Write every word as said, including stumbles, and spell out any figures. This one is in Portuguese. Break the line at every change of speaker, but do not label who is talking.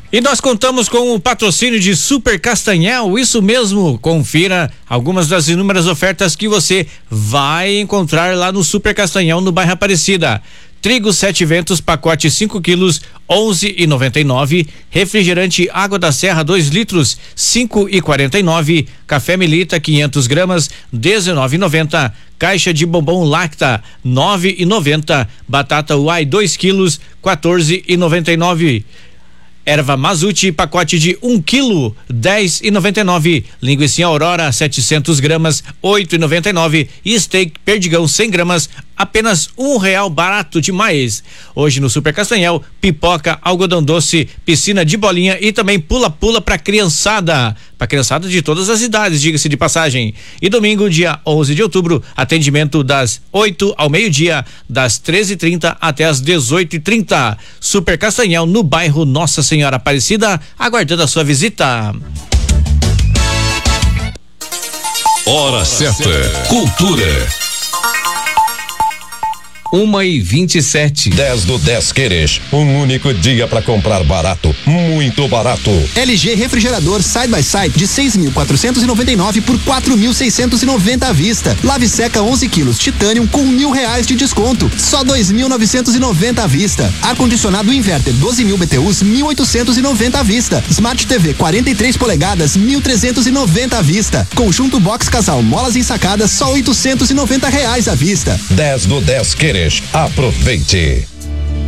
E nós contamos com o patrocínio de Super Castanhal, isso mesmo, confira algumas das inúmeras ofertas que você vai encontrar lá no Super Castanhal, no bairro Aparecida. Trigo Sete Ventos, pacote cinco quilos, onze e noventa e nove. Refrigerante Água da Serra dois litros, cinco e quarenta e nove. Café Melita quinhentos gramas, dezenove e noventa. Caixa de bombom Lacta, nove e noventa. Batata Uai dois quilos, quatorze e noventa e nove. Erva Mazuti, pacote de um quilo, dez e noventa e nove. Linguiça Aurora, setecentos gramas, oito e noventa e nove. E steak Perdigão, cem gramas, apenas um real, barato demais. Hoje no Super Castanhal, pipoca, algodão doce, piscina de bolinha e também pula-pula pra criançada. Pra criançada de todas as idades, diga-se de passagem. E domingo, dia onze de outubro, atendimento das oito ao meio-dia, das treze e trinta até as dezoito e trinta. Super Castanhal, no bairro Nossa Senhora Aparecida, aguardando a sua visita.
Hora certa. Cultura. Uma e vinte e sete.
dez do dez Queres. Um único dia para comprar barato. Muito barato.
L G refrigerador side by side de seis mil quatrocentos e noventa e nove por quatro mil seiscentos e noventa à vista. Lave seca onze quilos Titanium com mil reais de desconto. Só dois mil novecentos e noventa à vista. Ar condicionado inverter doze mil B T Us mil oitocentos e noventa à vista. Smart T V quarenta e três polegadas mil trezentos e noventa à vista. Conjunto box casal molas ensacadas só oitocentos e noventa reais à vista.
dez do dez Queres. Aproveite.